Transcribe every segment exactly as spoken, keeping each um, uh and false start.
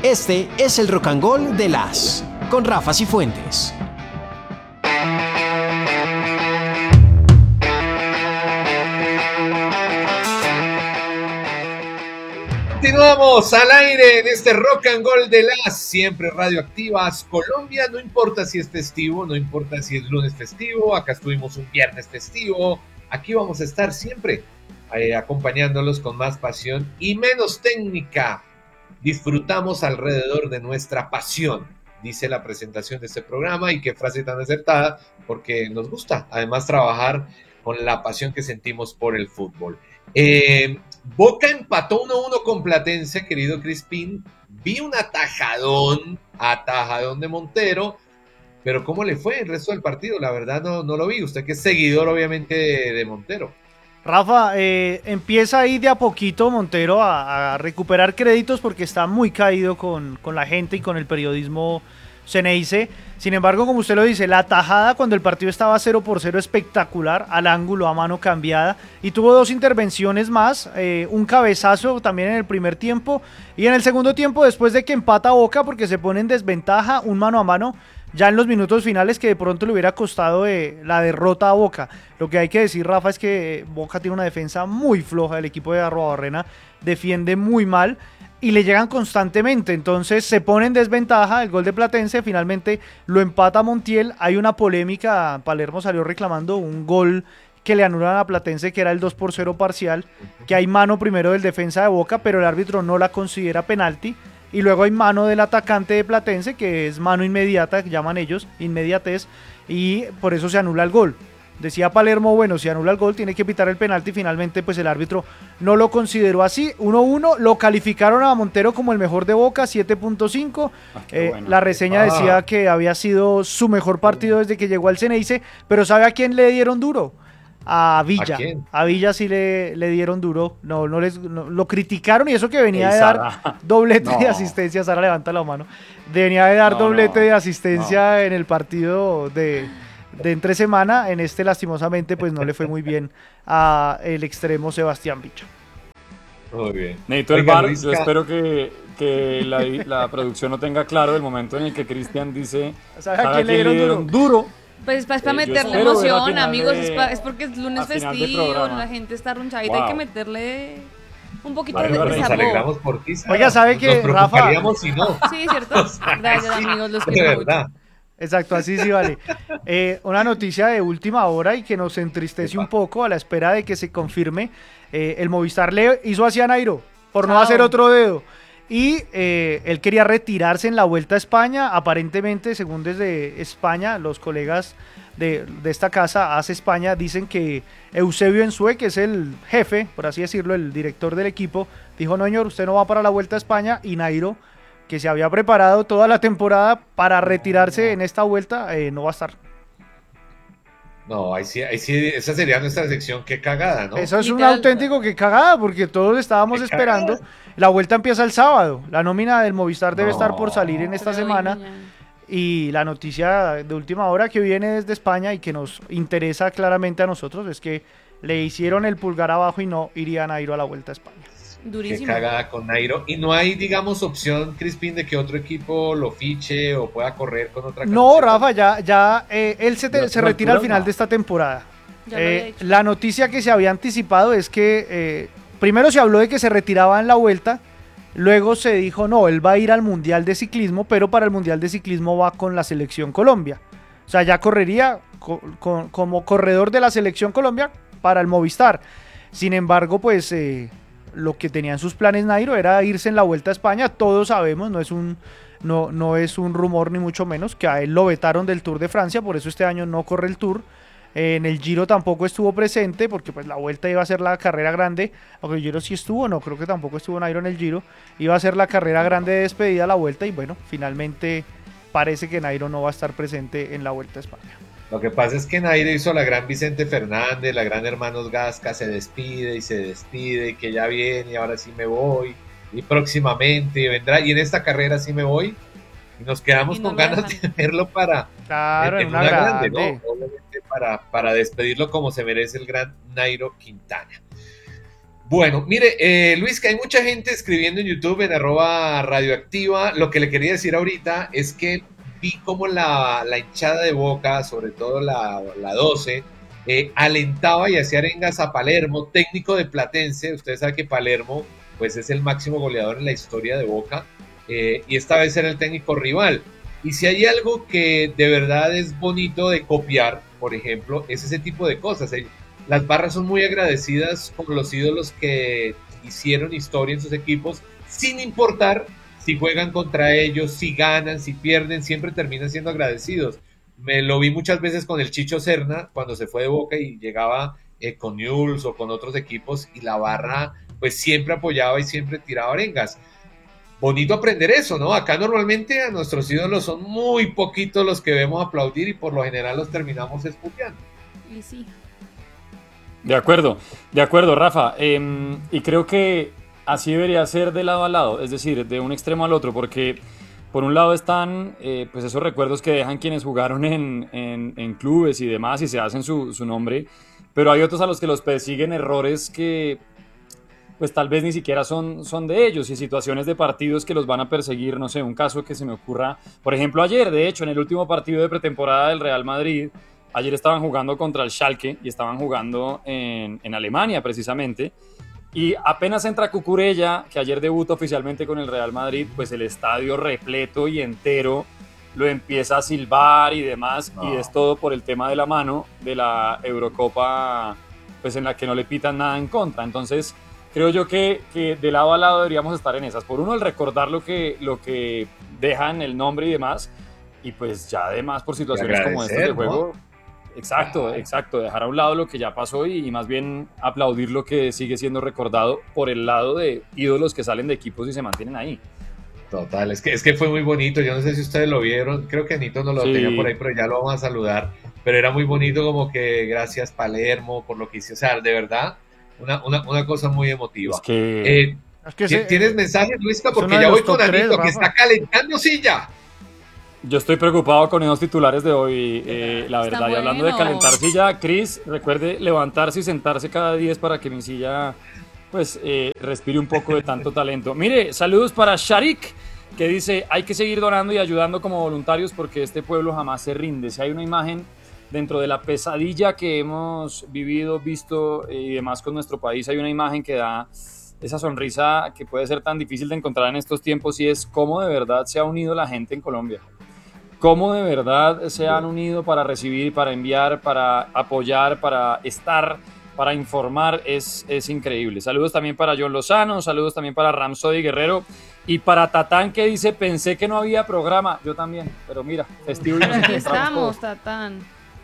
Este es el Rock and Roll de las con Rafa Cifuentes. Continuamos al aire en este Rock and Roll de las siempre radioactivas Colombia. No importa si es festivo, no importa si es lunes festivo, acá estuvimos un viernes festivo, aquí vamos a estar siempre eh, acompañándolos con más pasión y menos técnica. Disfrutamos alrededor de nuestra pasión, dice la presentación de este programa, y qué frase tan acertada, porque nos gusta además trabajar con la pasión que sentimos por el fútbol. Eh, Boca empató uno a uno con Platense, querido Crispín. Vi un atajadón, atajadón de Montero, pero ¿cómo le fue el resto del partido? La verdad no, no lo vi. Usted que es seguidor obviamente de, de Montero. Rafa, eh, empieza ahí de a poquito Montero a, a recuperar créditos porque está muy caído con, con la gente y con el periodismo Ceneice. Sin embargo, como usted lo dice, la tajada cuando el partido estaba cero por cero espectacular, al ángulo, a mano cambiada, y tuvo dos intervenciones más, eh, un cabezazo también en el primer tiempo, y en el segundo tiempo, después de que empata Boca porque se pone en desventaja, un mano a mano, ya en los minutos finales que de pronto le hubiera costado eh, la derrota a Boca. Lo que hay que decir, Rafa, es que Boca tiene una defensa muy floja, el equipo de Arruabarrena defiende muy mal, y le llegan constantemente, entonces se pone en desventaja. El gol de Platense finalmente lo empata Montiel. Hay una polémica, Palermo salió reclamando un gol que le anulan a Platense, que era el dos por cero parcial, que hay mano primero del defensa de Boca, pero el árbitro no la considera penalti, y luego hay mano del atacante de Platense, que es mano inmediata, que llaman ellos, inmediatez, y por eso se anula el gol. Decía Palermo, bueno, si anula el gol tiene que pitar el penalti, finalmente pues el árbitro no lo consideró así. uno uno, lo calificaron a Montero como el mejor de Boca, siete punto cinco. Ah, eh, bueno. La reseña ah. decía que había sido su mejor partido desde que llegó al Ceneice, pero ¿sabe a quién le dieron duro? A Villa. ¿A quién? A Villa sí le, le dieron duro, no, no les no, lo criticaron, y eso que venía de dar doblete no. de asistencia. Sara levanta la mano. Venía de dar no, doblete no. de asistencia no. en el partido de... de entre semana. En este lastimosamente pues no le fue muy bien a el extremo Sebastián Villa. Muy bien. Necesito el V A R. Yo espero que, que la, la producción no tenga claro el momento en el que Cristian dice ¿sabe a quién le dieron duro? duro? Pues es para eh, meterle emoción, amigos, de, es, pa, es porque es lunes festivo, la gente está runchadita, wow. Hay que meterle un poquito vale, de, vale, de nos sabor. alegramos por ti, Sara. Oiga, ¿sabe que Rafa? Si no. Sí, ¿cierto? O sea, gracias, sí, amigos, los que verdad. Exacto, así sí vale. Eh, una noticia de última hora y que nos entristece un poco a la espera de que se confirme. Eh, el Movistar le hizo así a Nairo por no Chao. hacer otro dedo. Y eh, él quería retirarse en la Vuelta a España. Aparentemente, según desde España, los colegas de, de esta casa, Hace España, dicen que Eusebio Ensue, que es el jefe, por así decirlo, el director del equipo, dijo: no, señor, usted no va para la Vuelta a España. Y Nairo, que se había preparado toda la temporada para retirarse en esta vuelta, eh, no va a estar. No, ahí sí, ahí sí, esa sería nuestra sección, qué cagada, ¿no? Eso es un auténtico qué cagada, porque todos estábamos esperando. Cagada. La vuelta empieza el sábado, la nómina del Movistar debe no, estar por salir en esta semana, y la noticia de última hora que viene desde España y que nos interesa claramente a nosotros es que le hicieron el pulgar abajo y no irían a ir a la Vuelta a España. Durísimo. Qué cagada con Nairo. Y no hay, digamos, opción, Crispín, de que otro equipo lo fiche o pueda correr con otra camiseta. No, Rafa, ya, ya eh, él se, te, se retira al final de esta temporada. Eh, la noticia que se había anticipado es que eh, primero se habló de que se retiraba en la Vuelta, luego se dijo no, él va a ir al Mundial de Ciclismo, pero para el Mundial de Ciclismo va con la Selección Colombia. O sea, ya correría co co como corredor de la Selección Colombia para el Movistar. Sin embargo, pues... Eh, lo que tenía en sus planes Nairo era irse en la Vuelta a España. Todos sabemos, no es un no, no es un rumor ni mucho menos, que a él lo vetaron del Tour de Francia, por eso este año no corre el Tour. Eh, en el Giro tampoco estuvo presente, porque pues la Vuelta iba a ser la carrera grande, aunque el Giro sí estuvo, no, creo que tampoco estuvo Nairo en el Giro, iba a ser la carrera grande de despedida a la Vuelta, y bueno, finalmente parece que Nairo no va a estar presente en la Vuelta a España. Lo que pasa es que Nairo hizo la gran Vicente Fernández, la gran Hermanos Gasca, se despide y se despide, y que ya viene y ahora sí me voy, y próximamente vendrá, y en esta carrera sí me voy, y nos quedamos y no con ganas dejan. de verlo para claro, en, en una, una grande, grande, ¿no? Obviamente para, para despedirlo como se merece el gran Nairo Quintana. Bueno, mire, eh, Luis, que hay mucha gente escribiendo en YouTube, en arroba radioactiva. Lo que le quería decir ahorita es que vi como la, la hinchada de Boca, sobre todo la, la doce, eh, alentaba y hacía arengas a Palermo, técnico de Platense. Ustedes saben que Palermo pues, es el máximo goleador en la historia de Boca, eh, y esta vez era el técnico rival. Y si hay algo que de verdad es bonito de copiar, por ejemplo, es ese tipo de cosas. Las barras son muy agradecidas con los ídolos que hicieron historia en sus equipos, sin importar si juegan contra ellos, si ganan, si pierden, siempre terminan siendo agradecidos. Me lo vi muchas veces con el Chicho Serna, cuando se fue de Boca y llegaba eh, con Newell's o con otros equipos, y la barra pues siempre apoyaba y siempre tiraba arengas. Bonito aprender eso, ¿no? Acá normalmente a nuestros ídolos son muy poquitos los que vemos aplaudir y por lo general los terminamos escupiendo. Y sí. De acuerdo, de acuerdo, Rafa. Eh, y creo que así debería ser de lado a lado, es decir, de un extremo al otro, porque por un lado están eh, pues esos recuerdos que dejan quienes jugaron en, en, en clubes y demás y se hacen su, su nombre, pero hay otros a los que los persiguen errores que pues tal vez ni siquiera son, son de ellos, y situaciones de partidos que los van a perseguir. No sé, un caso que se me ocurra, por ejemplo ayer, de hecho, en el último partido de pretemporada del Real Madrid, ayer estaban jugando contra el Schalke y estaban jugando en, en Alemania precisamente, y apenas entra Cucurella, que ayer debutó oficialmente con el Real Madrid, pues el estadio repleto y entero lo empieza a silbar y demás, no. Y es todo por el tema de la mano de la Eurocopa, pues en la que no le pitan nada en contra. Entonces creo yo que, que de lado a lado deberíamos estar en esas. Por uno, el recordar lo que, lo que dejan, el nombre y demás, y pues ya además por situaciones como estas de juego, ¿no? Exacto, exacto, dejar a un lado lo que ya pasó y, y más bien aplaudir lo que sigue siendo recordado por el lado de ídolos que salen de equipos y se mantienen ahí. Total, es que, es que fue muy bonito. Yo no sé si ustedes lo vieron, creo que Anito no lo sí. tenía por ahí, pero ya lo vamos a saludar. Pero era muy bonito, como que gracias Palermo por lo que hice. O sea, de verdad, una, una, una cosa muy emotiva. Es que... Eh, es que se, ¿Tienes mensajes, Luisca? Porque ya voy con Anito, tres, que está calentando silla. Yo estoy preocupado con esos titulares de hoy, eh, la verdad. Bueno. Y hablando de calentar silla, Cris, recuerde levantarse y sentarse cada diez para que mi silla pues eh, respire un poco de tanto talento. Mire, saludos para Sharik, que dice: hay que seguir donando y ayudando como voluntarios porque este pueblo jamás se rinde. Si hay una imagen dentro de la pesadilla que hemos vivido, visto y demás con nuestro país, hay una imagen que da esa sonrisa que puede ser tan difícil de encontrar en estos tiempos, y es cómo de verdad se ha unido la gente en Colombia. Cómo de verdad se han unido para recibir, para enviar, para apoyar, para estar, para informar. Es, es increíble. Saludos también para John Lozano, saludos también para Ramsody Guerrero y para Tatán, que dice: pensé que no había programa. Yo también, pero mira, festivo y nos aquí estamos, Tatán.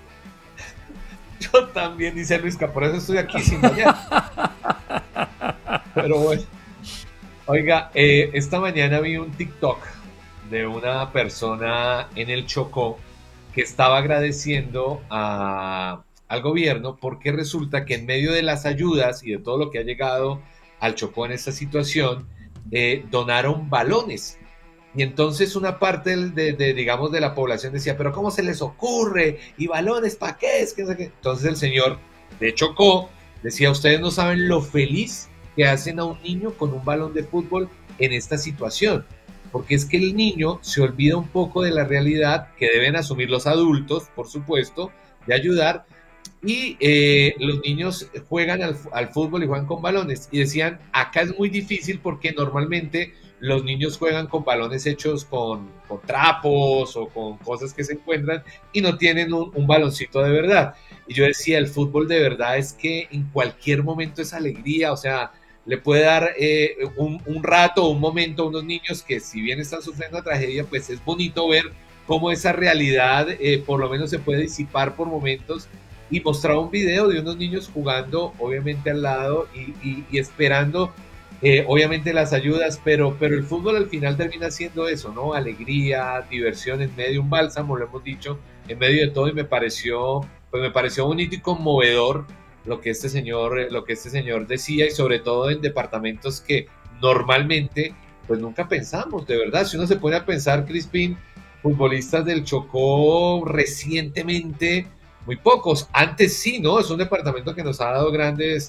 Yo también, dice Luisca, por eso estoy aquí sin mañana. Pero bueno. Oiga, eh, esta mañana vi un TikTok de una persona en el Chocó que estaba agradeciendo a, al gobierno, porque resulta que en medio de las ayudas y de todo lo que ha llegado al Chocó en esta situación, eh, donaron balones. Y entonces una parte de, de, de, digamos, de la población decía: pero ¿cómo se les ocurre? ¿Y balones para qué? Es que no sé qué. Entonces el señor de Chocó decía: ustedes no saben lo feliz que hacen a un niño con un balón de fútbol en esta situación. Porque es que el niño se olvida un poco de la realidad que deben asumir los adultos, por supuesto, de ayudar, y eh, los niños juegan al, al fútbol y juegan con balones. Y decían: acá es muy difícil porque normalmente los niños juegan con balones hechos con, con trapos o con cosas que se encuentran y no tienen un, un baloncito de verdad. Y yo decía: el fútbol de verdad es que en cualquier momento es alegría, o sea, le puede dar eh, un, un rato, un momento a unos niños que, si bien están sufriendo una tragedia, pues es bonito ver cómo esa realidad eh, por lo menos se puede disipar por momentos. Y mostraba un video de unos niños jugando, obviamente al lado, y, y, y esperando eh, obviamente las ayudas, pero, pero el fútbol al final termina siendo eso, ¿no? Alegría, diversión en medio, un bálsamo, lo hemos dicho, en medio de todo. Y me pareció, pues me pareció bonito y conmovedor lo que este señor, lo que este señor decía, y sobre todo en departamentos que normalmente pues nunca pensamos, de verdad. Si uno se pone a pensar, Crispín, futbolistas del Chocó recientemente, muy pocos. Antes sí, ¿no? Es un departamento que nos ha dado grandes,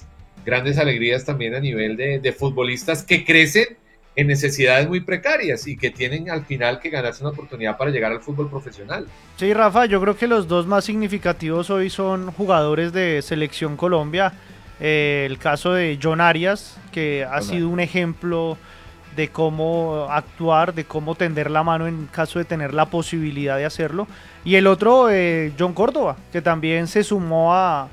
grandes alegrías también a nivel de, de futbolistas que crecen en necesidades muy precarias y que tienen al final que ganarse una oportunidad para llegar al fútbol profesional. Sí, Rafa, yo creo que los dos más significativos hoy son jugadores de Selección Colombia. Eh, el caso de John Arias, que ha sido un ejemplo de cómo actuar, de cómo tender la mano en caso de tener la posibilidad de hacerlo. Y el otro, eh, John Córdoba, que también se sumó a,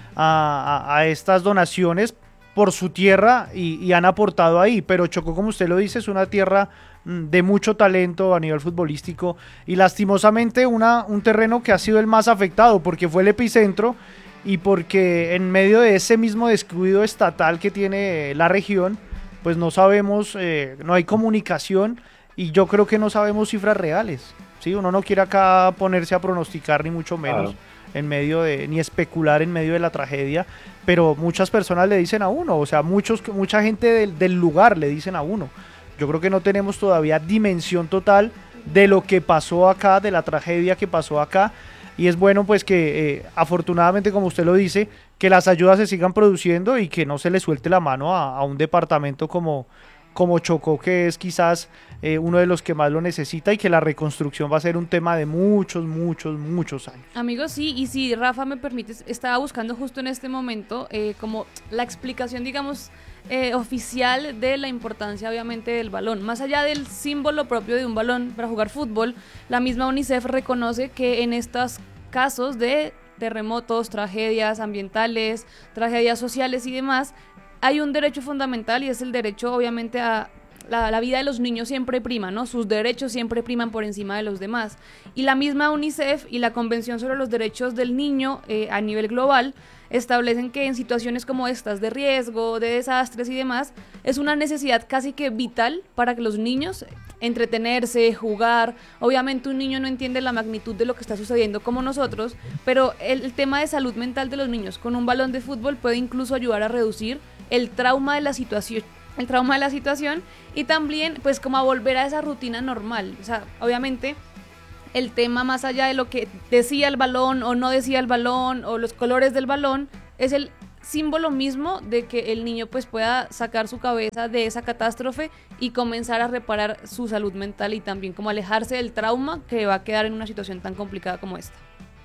a, a estas donaciones por su tierra y, y han aportado ahí, pero Chocó, como usted lo dice, es una tierra de mucho talento a nivel futbolístico y lastimosamente una, un terreno que ha sido el más afectado porque fue el epicentro y porque en medio de ese mismo descuido estatal que tiene la región, pues no sabemos, eh, no hay comunicación y yo creo que no sabemos cifras reales, ¿sí? Uno no quiere acá ponerse a pronosticar ni mucho menos. Claro. En medio de, ni especular en medio de la tragedia, pero muchas personas le dicen a uno, o sea, muchos, mucha gente del, del lugar le dicen a uno. Yo creo que no tenemos todavía dimensión total de lo que pasó acá, de la tragedia que pasó acá, y es bueno pues que eh, afortunadamente, como usted lo dice, que las ayudas se sigan produciendo y que no se le suelte la mano a, a un departamento como, como Chocó, que es quizás eh, uno de los que más lo necesita y que la reconstrucción va a ser un tema de muchos, muchos, muchos años. Amigos, sí, y si Rafa me permite, estaba buscando justo en este momento eh, como la explicación, digamos, eh, oficial de la importancia obviamente del balón. Más allá del símbolo propio de un balón para jugar fútbol, la misma UNICEF reconoce que en estos casos de terremotos, tragedias ambientales, tragedias sociales y demás, hay un derecho fundamental y es el derecho obviamente a la, la vida de los niños siempre prima, ¿no? Sus derechos siempre priman por encima de los demás. Y la misma UNICEF y la Convención sobre los Derechos del Niño eh, a nivel global establecen que en situaciones como estas de riesgo, de desastres y demás, es una necesidad casi que vital para que los niños entretenerse, jugar. Obviamente un niño no entiende la magnitud de lo que está sucediendo como nosotros, pero el, el tema de salud mental de los niños con un balón de fútbol puede incluso ayudar a reducir el trauma de la situación, el trauma de la situación y también pues como a volver a esa rutina normal. O sea, obviamente el tema más allá de lo que decía el balón o no decía el balón o los colores del balón es el símbolo mismo de que el niño pues pueda sacar su cabeza de esa catástrofe y comenzar a reparar su salud mental y también como alejarse del trauma que va a quedar en una situación tan complicada como esta.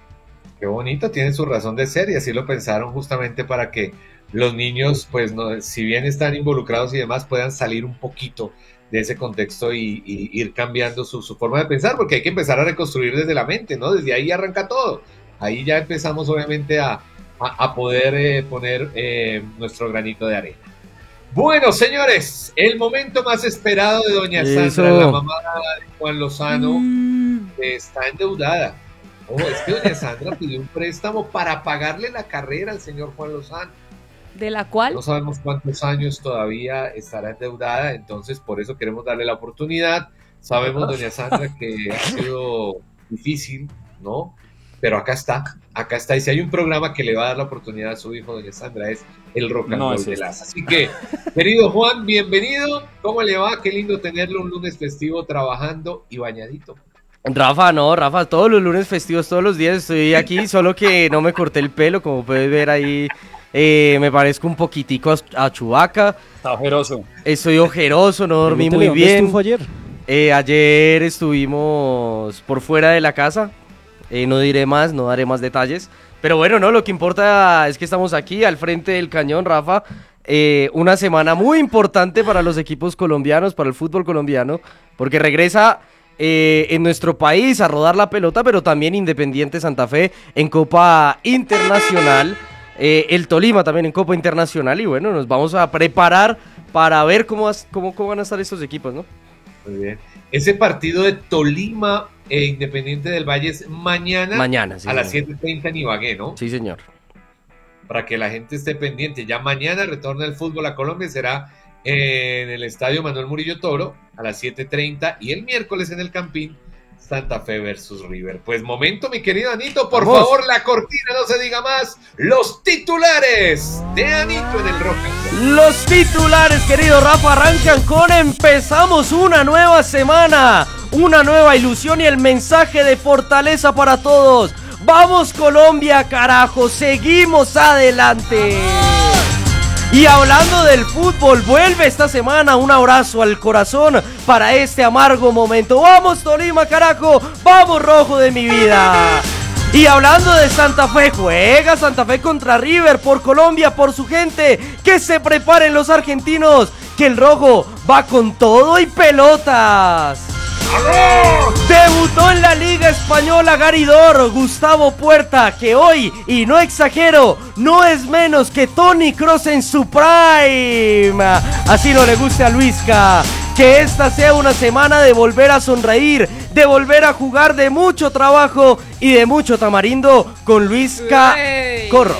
Qué bonito, tiene su razón de ser y así lo pensaron justamente para que los niños, pues no, si bien están involucrados y demás, puedan salir un poquito de ese contexto y, y ir cambiando su, su forma de pensar, porque hay que empezar a reconstruir desde la mente, ¿no? Desde ahí arranca todo. Ahí ya empezamos obviamente a, a, a poder eh, poner eh, nuestro granito de arena. Bueno, señores, el momento más esperado de doña Sandra, Eso. la mamá de Juan Lozano, mm. está endeudada. Oh, es que doña Sandra pidió un préstamo para pagarle la carrera al señor Juan Lozano. ¿De la cual? No sabemos cuántos años todavía estará endeudada, entonces por eso queremos darle la oportunidad. Sabemos, doña Sandra, que ha sido difícil, ¿no? Pero acá está, acá está. Y si hay un programa que le va a dar la oportunidad a su hijo, doña Sandra, es el Rock and Roll de las. Así que, querido Juan, bienvenido. ¿Cómo le va? Qué lindo tenerlo un lunes festivo trabajando y bañadito. Rafa, no, Rafa, todos los lunes festivos, todos los días estoy aquí, solo que no me corté el pelo, como puedes ver ahí. Eh, me parezco un poquitico a, a Chewbacca. Está ojeroso. Estoy ojeroso, no dormí muy bien. ¿Dónde ayer? Eh, ayer estuvimos por fuera de la casa. Eh, no diré más, no daré más detalles. Pero bueno, no, lo que importa es que estamos aquí al frente del cañón, Rafa. Eh, una semana muy importante para los equipos colombianos, para el fútbol colombiano, porque regresa eh, en nuestro país a rodar la pelota, pero también Independiente Santa Fe en Copa Internacional. Eh, el Tolima también en Copa Internacional y bueno, nos vamos a preparar para ver cómo, cómo, cómo van a estar estos equipos, ¿no? Muy bien. Ese partido de Tolima e Independiente del Valle es mañana, mañana sí, a las siete treinta en Ibagué, ¿no? Sí, señor. Para que la gente esté pendiente. Ya mañana retorna el fútbol a Colombia, será en el Estadio Manuel Murillo Toro a las siete treinta y el miércoles en el Campín Santa Fe versus River. Pues momento, mi querido Anito, por Vamos. favor, la cortina, no se diga más. Los titulares de Anito en el Rock and Roll. Los titulares, querido Rafa, arrancan con empezamos una nueva semana, una nueva ilusión y el mensaje de fortaleza para todos. ¡Vamos Colombia, carajo! ¡Seguimos adelante! Y hablando del fútbol, vuelve esta semana un abrazo al corazón para este amargo momento. ¡Vamos, Tolima, carajo! ¡Vamos, rojo de mi vida! Y hablando de Santa Fe, juega Santa Fe contra River por Colombia, por su gente. Que se preparen los argentinos, que el rojo va con todo y pelotas. ¡Vamos! Debutó en la Liga Española Garidor Gustavo Puerta, que hoy, y no exagero, no es menos que Toni Kroos en su prime. Así no le guste a Luisca. Que esta sea una semana de volver a sonreír, de volver a jugar, de mucho trabajo y de mucho tamarindo con Luisca ¡Ey! Corro.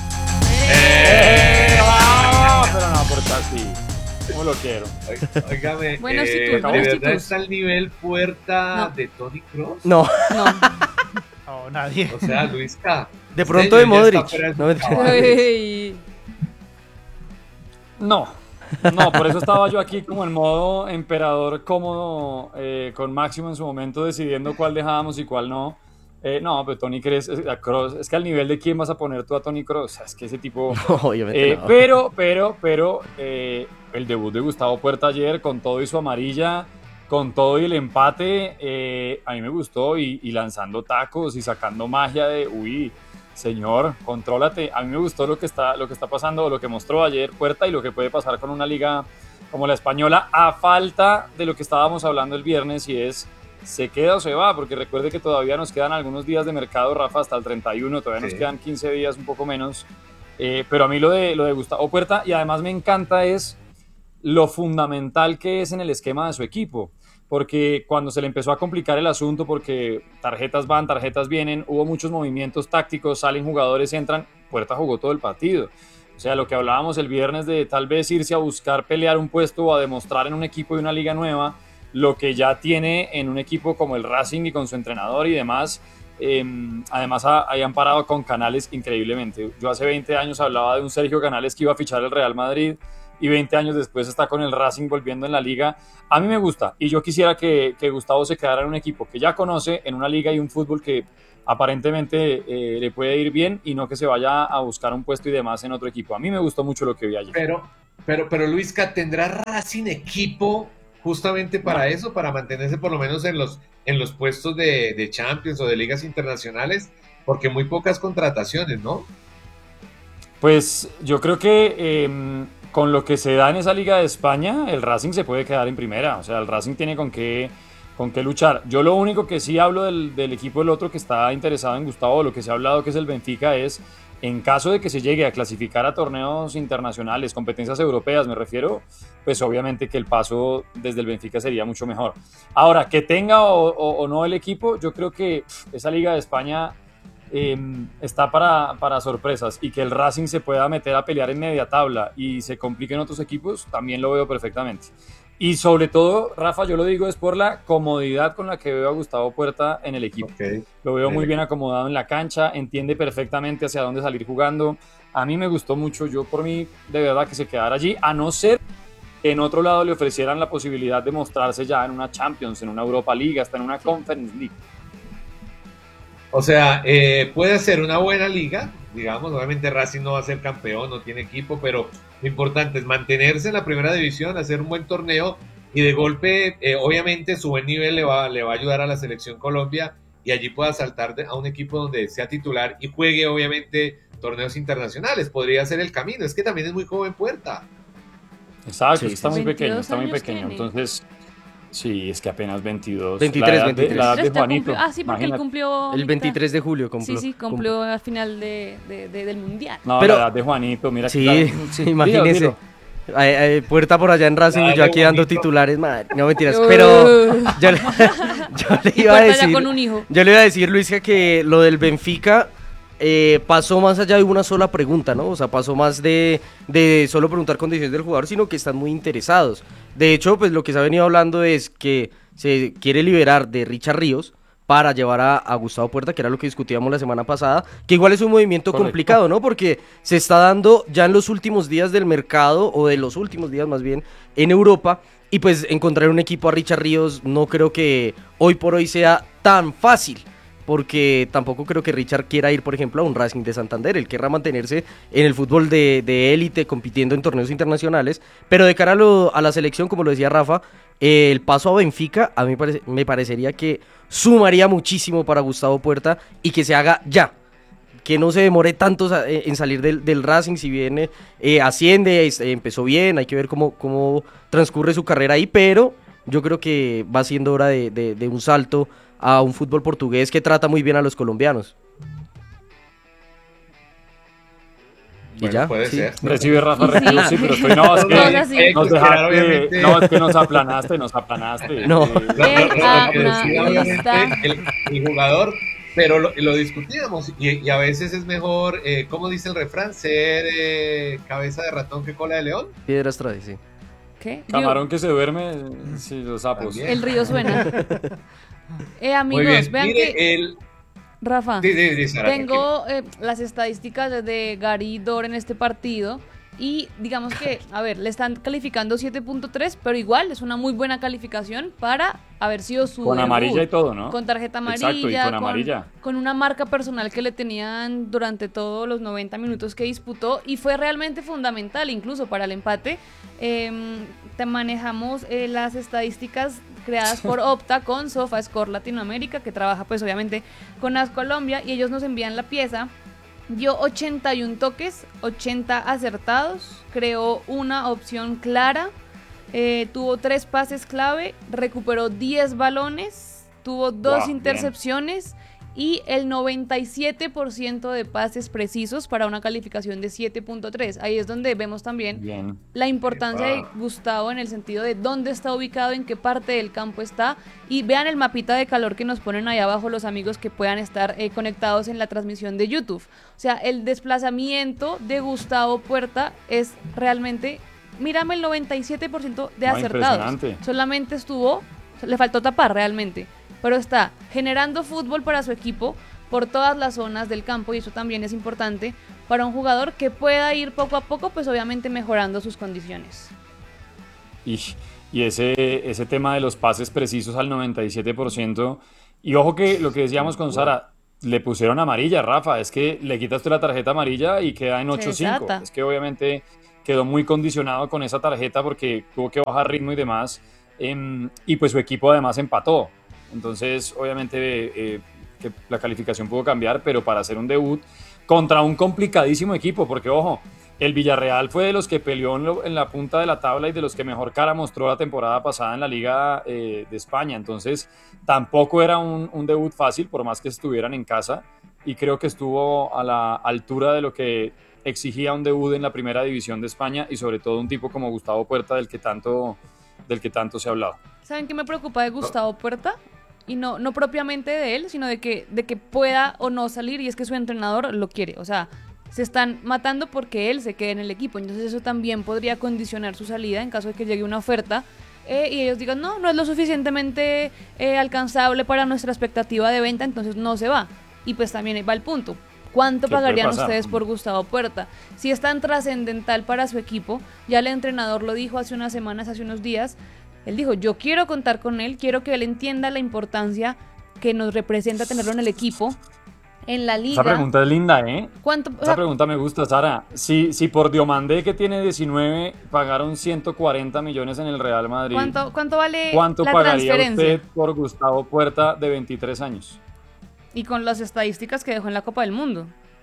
¡Eh! ¡Ah! Pero no, por así. ¿Cómo lo quiero? Óigame, Buenos eh, títulos, ¿de buenos verdad títulos. está el nivel Puerta No. de Toni Kroos? No, No. No, nadie. O sea, Luisca. de pronto de usted ya está Modric. fuera de sus No, mentira. cabales. Ey. No, no, por eso estaba yo aquí como en modo emperador cómodo, eh, con Máximo en su momento decidiendo cuál dejábamos y cuál no. Eh, no, pero Toni Kroos, es, Kroos, es que al nivel de quién vas a poner tú a Toni Kroos, o sea, es que ese tipo... No, obviamente Eh, no. Pero, pero, pero, eh, el debut de Gustavo Puerta ayer, con todo y su amarilla, con todo y el empate, eh, a mí me gustó, y, y lanzando tacos y sacando magia de, uy, señor, contrólate. A mí me gustó lo que está, lo que está pasando, lo que mostró ayer Puerta y lo que puede pasar con una liga como la española, a falta de lo que estábamos hablando el viernes, y es... ¿se queda o se va? Porque recuerde que todavía nos quedan algunos días de mercado, Rafa, hasta el treinta y uno, todavía Sí. nos quedan quince días, un poco menos. Eh, pero a mí lo de, lo de Gustavo Puerta, y además me encanta, es lo fundamental que es en el esquema de su equipo. Porque cuando se le empezó a complicar el asunto, porque tarjetas van, tarjetas vienen, hubo muchos movimientos tácticos, salen jugadores, entran, Puerta jugó todo el partido. O sea, lo que hablábamos el viernes de tal vez irse a buscar pelear un puesto o a demostrar en un equipo de una liga nueva lo que ya tiene en un equipo como el Racing y con su entrenador y demás. Eh, además ha, hayan parado con Canales increíblemente. Yo hace veinte años hablaba de un Sergio Canales que iba a fichar el Real Madrid, y veinte años después está con el Racing volviendo en la liga. A mí me gusta, y yo quisiera que, que Gustavo se quedara en un equipo que ya conoce, en una liga y un fútbol que aparentemente eh, le puede ir bien, y no que se vaya a buscar un puesto y demás en otro equipo. A mí me gustó mucho lo que vi ayer. Pero, pero, pero Luisca, ¿tendrá Racing equipo justamente para no. eso, para mantenerse por lo menos en los, en los puestos de, de Champions o de ligas internacionales? Porque muy pocas contrataciones, ¿no? Pues yo creo que eh, con lo que se da en esa liga de España, el Racing se puede quedar en primera. O sea, el Racing tiene con qué, con qué luchar. Yo lo único que sí hablo del, del equipo del otro que está interesado en Gustavo, lo que se ha hablado que es el Benfica, es en caso de que se llegue a clasificar a torneos internacionales, competencias europeas me refiero, pues obviamente que el paso desde el Benfica sería mucho mejor. Ahora, que tenga o, o, o no el equipo, yo creo que pff, esa Liga de España eh, está para, para sorpresas, y que el Racing se pueda meter a pelear en media tabla y se compliquen otros equipos, también lo veo perfectamente. Y sobre todo, Rafa, yo lo digo es por la comodidad con la que veo a Gustavo Puerta en el equipo. Okay. Lo veo muy bien acomodado en la cancha, entiende perfectamente hacia dónde salir jugando. A mí me gustó mucho, yo por mí de verdad que se quedara allí, a no ser que en otro lado le ofrecieran la posibilidad de mostrarse ya en una Champions, en una Europa League, hasta en una Conference League. O sea, eh, puede ser una buena liga, digamos, obviamente Racing no va a ser campeón, no tiene equipo, pero lo importante es mantenerse en la primera división, hacer un buen torneo, y de golpe, eh, obviamente su buen nivel le va, le va a ayudar a la selección Colombia, y allí pueda saltar de, a un equipo donde sea titular y juegue obviamente torneos internacionales. Podría ser el camino, es que también es muy joven Puerta. Exacto, sí, está muy pequeño, está muy pequeño, tiene. Entonces... Sí, es que apenas veintidós. veintitrés, la edad veintitrés. De, la edad de Juanito. Cumplió, ah, sí, porque imagínate. Él cumplió... El veintitrés de julio cumplió. Sí, sí, cumplió al final de, de, de, del Mundial. No, Pero, la edad de Juanito, mira. Sí, que sí, imagínese. Dilo, dilo. Hay, hay Puerta por allá en Racing y yo aquí dando titulares, madre, no mentiras, pero yo, le, yo le iba a decir, con un hijo. yo le iba a decir, Luisca, que lo del Benfica eh, pasó más allá de una sola pregunta, ¿no? O sea, pasó más de, de solo preguntar condiciones del jugador, sino que están muy interesados. De hecho, pues lo que se ha venido hablando es que se quiere liberar de Richard Ríos para llevar a, a Gustavo Puerta, que era lo que discutíamos la semana pasada, que igual es un movimiento Correcto. complicado, ¿no? Porque se está dando ya en los últimos días del mercado, o de los últimos días más bien, en Europa, y pues encontrar un equipo a Richard Ríos no creo que hoy por hoy sea tan fácil. porque tampoco creo que Richard quiera ir, por ejemplo, a un Racing de Santander. Él querrá mantenerse en el fútbol de, de élite, compitiendo en torneos internacionales, pero de cara a, lo, a la selección, como lo decía Rafa, eh, el paso a Benfica a mí parece, me parecería que sumaría muchísimo para Gustavo Puerta y que se haga ya. Que no se demore tanto en salir del, del Racing, si bien eh, asciende, eh, empezó bien, hay que ver cómo, cómo transcurre su carrera ahí, pero yo creo que va siendo hora de, de, de un salto a un fútbol portugués que trata muy bien a los colombianos. ¿Y bueno, ya? puede ¿Sí? ser. Recibe Rafa Sí. Reclus, sí, pero estoy, no, es que Ahora sí. nos dejaste, no, es que nos aplanaste, nos aplanaste. No. Eh, Lo- lo- lo- lo que El decía, obviamente, analista. el, el jugador, pero lo, lo discutíamos y, y a veces es mejor, eh, ¿cómo dice el refrán? Ser eh, cabeza de ratón que cola de león. Piedras trae, sí. ¿Qué? Camarón que se duerme, sí, los sapos. También. El río suena. Eh, amigos, Muy bien, vean mire, que... el... Rafa, Sí, sí, sí, Sara, tengo eh, las estadísticas de Gary Dor en este partido y digamos que, a ver, le están calificando siete punto tres, pero igual es una muy buena calificación para haber sido su Con debut. amarilla y todo, ¿no? Con tarjeta amarilla, Exacto, y con amarilla. con una marca personal que le tenían durante todos los noventa minutos que disputó y fue realmente fundamental incluso para el empate. Eh, te manejamos eh, las estadísticas creadas por Opta con SofaScore Latinoamérica, que trabaja pues obviamente con AS Colombia, y ellos nos envían la pieza. Dio ochenta y un toques, ochenta acertados, creó una opción clara, eh, tuvo tres pases clave, recuperó diez balones, tuvo dos Wow, intercepciones y el noventa y siete por ciento de pases precisos para una calificación de siete punto tres. Ahí es donde vemos también Bien. la importancia de Epa. Gustavo en el sentido de dónde está ubicado, en qué parte del campo está, y vean el mapita de calor que nos ponen ahí abajo los amigos que puedan estar eh, conectados en la transmisión de YouTube. O sea, el desplazamiento de Gustavo Puerta es realmente, mírame, el noventa y siete por ciento de No, acertados. impresionante. Solamente estuvo, le faltó tapar realmente, pero está generando fútbol para su equipo por todas las zonas del campo, y eso también es importante para un jugador que pueda ir poco a poco, pues obviamente mejorando sus condiciones. Y, y ese, ese tema de los pases precisos al noventa y siete por ciento. Y ojo que lo que decíamos con Sara, le pusieron amarilla, Rafa. Es que le quitas tú la tarjeta amarilla y queda en ocho cinco. desata. Es que obviamente quedó muy condicionado con esa tarjeta porque tuvo que bajar ritmo y demás. em, y pues su equipo además empató. Entonces, obviamente, eh, que la calificación pudo cambiar, pero para hacer un debut contra un complicadísimo equipo, porque ojo, el Villarreal fue de los que peleó en, lo- en la punta de la tabla y de los que mejor cara mostró la temporada pasada en la Liga eh, de España. Entonces, tampoco era un, un debut fácil, por más que estuvieran en casa, y creo que estuvo a la altura de lo que exigía un debut en la primera división de España, y sobre todo un tipo como Gustavo Puerta, del que tanto, del que tanto se ha hablado. ¿Saben qué me preocupa de Gustavo Puerta? Y no, no propiamente de él, sino de que, de que pueda o no salir, y es que su entrenador lo quiere. O sea, se están matando porque él se quede en el equipo. Entonces eso también podría condicionar su salida en caso de que llegue una oferta eh, y ellos digan, no, no es lo suficientemente eh, alcanzable para nuestra expectativa de venta, entonces no se va. Y pues también va el punto. ¿Cuánto ¿Qué puede pagarían pasar? ustedes por Gustavo Puerta? Si es tan trascendental para su equipo, ya el entrenador lo dijo hace unas semanas, hace unos días, él dijo, yo quiero contar con él, quiero que él entienda la importancia que nos representa tenerlo en el equipo, en la liga. Esa pregunta es linda, ¿eh? ¿Cuánto, o Esa sea, pregunta me gusta, Sara. Si, si por Diomandé, que tiene diecinueve, pagaron ciento cuarenta millones en el Real Madrid, ¿cuánto, cuánto vale ¿cuánto la pagaría transferencia? usted por Gustavo Puerta de veintitrés años? Y con las estadísticas que dejó en la Copa del Mundo.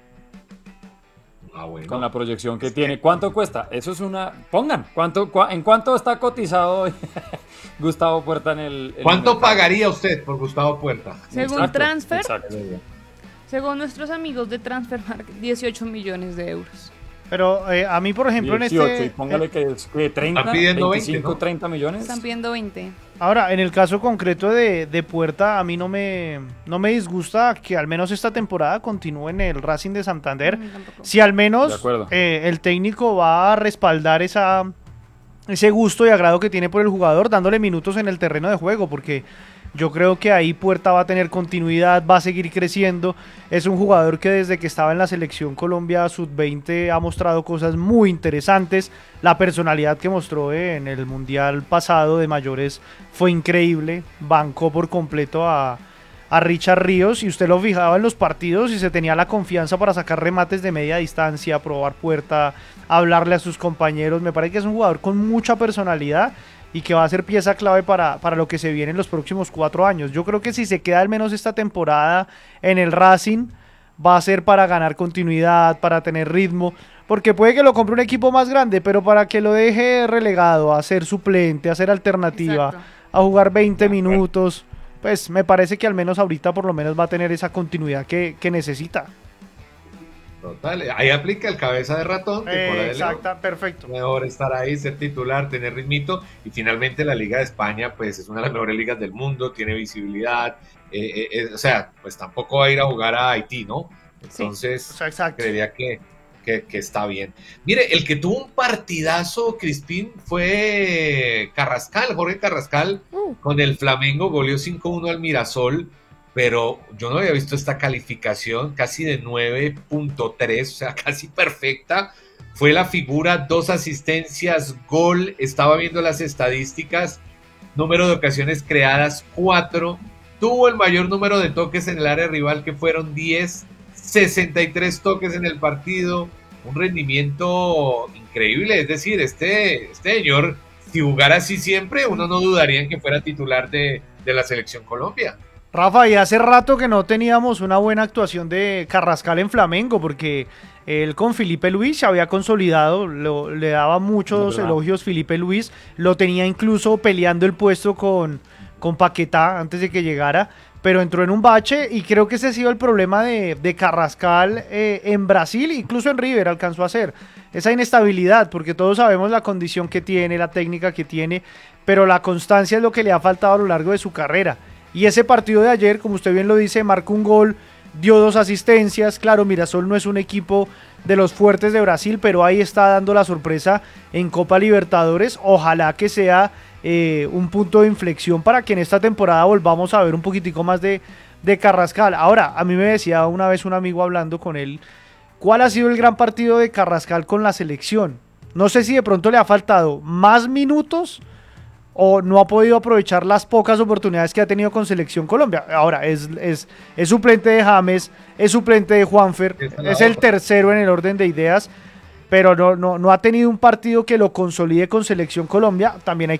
Ah, bueno. Con la proyección que tiene. ¿Cuánto cuesta? Eso es una... Pongan, ¿cuánto, cua- ¿en cuánto está cotizado hoy Gustavo Puerta en el... en el ¿Cuánto mercado? pagaría usted por Gustavo Puerta? Según Exacto, Transfer, exacto. según nuestros amigos de Transfermarkt, dieciocho millones de euros. Pero eh, a mí, por ejemplo, dieciocho, en este... y póngale que es que treinta, Están pidiendo veinte, veinticinco, ¿no? treinta millones. Están pidiendo veinte. Ahora, en el caso concreto de, de Puerta, a mí no me, no me disgusta que al menos esta temporada continúe en el Racing de Santander. A mí tampoco. Si al De menos acuerdo. eh, el técnico va a respaldar esa, ese gusto y agrado que tiene por el jugador, dándole minutos en el terreno de juego, porque yo creo que ahí Puerta va a tener continuidad, va a seguir creciendo. Es un jugador que desde que estaba en la selección Colombia sub veinte ha mostrado cosas muy interesantes. La personalidad que mostró eh, en el Mundial pasado de mayores fue increíble. Bancó por completo a, a Richard Ríos, y usted lo fijaba en los partidos y se tenía la confianza para sacar remates de media distancia, probar puerta, hablarle a sus compañeros. Me parece que es un jugador con mucha personalidad y que va a ser pieza clave para, para lo que se viene en los próximos cuatro años. Yo creo que si se queda al menos esta temporada en el Racing, va a ser para ganar continuidad, para tener ritmo, porque puede que lo compre un equipo más grande, pero para que lo deje relegado a ser suplente, a ser alternativa, exacto, a jugar veinte minutos, pues me parece que al menos ahorita por lo menos va a tener esa continuidad que, que necesita. Total, ahí aplica el cabeza de ratón. Eh, exacto, perfecto. Mejor estar ahí, ser titular, tener ritmito, y finalmente la Liga de España pues es una de las mejores ligas del mundo, tiene visibilidad, eh, eh, o sea, pues tampoco va a ir a jugar a Haití, ¿no? Entonces, sí, o sea, creería que, que, que está bien. Mire, el que tuvo un partidazo, Crispín, fue Carrascal, Jorge Carrascal, uh. con el Flamengo, goleó cinco uno al Mirasol, pero yo no había visto esta calificación, casi de nueve punto tres, o sea, casi perfecta. Fue la figura, dos asistencias, gol, estaba viendo las estadísticas, número de ocasiones creadas, cuatro, tuvo el mayor número de toques en el área rival, que fueron diez, sesenta y tres toques en el partido, un rendimiento increíble. Es decir, este, este señor, si jugara así siempre, uno no dudaría en que fuera titular de, de la Selección Colombia. Rafa, y hace rato que no teníamos una buena actuación de Carrascal en Flamengo, porque él con Felipe Luis se había consolidado, lo, le daba muchos elogios Felipe Luis, lo tenía incluso peleando el puesto con, con Paquetá antes de que llegara, pero entró en un bache, y creo que ese ha sido el problema de, de Carrascal eh, en Brasil, incluso en River alcanzó a hacer esa inestabilidad, porque todos sabemos la condición que tiene, la técnica que tiene, pero la constancia es lo que le ha faltado a lo largo de su carrera. Y ese partido de ayer, como usted bien lo dice, marcó un gol, dio dos asistencias. Claro, Mirasol no es un equipo de los fuertes de Brasil, pero ahí está dando la sorpresa en Copa Libertadores. Ojalá que sea eh, un punto de inflexión para que en esta temporada volvamos a ver un poquitico más de, de Carrascal. Ahora, a mí me decía una vez un amigo hablando con él, ¿cuál ha sido el gran partido de Carrascal con la selección? No sé si de pronto le ha faltado más minutos o no ha podido aprovechar las pocas oportunidades que ha tenido con Selección Colombia. Ahora, es, es, es suplente de James, es suplente de Juanfer, es el tercero en el orden de ideas, pero no, no, no ha tenido un partido que lo consolide con Selección Colombia. También hay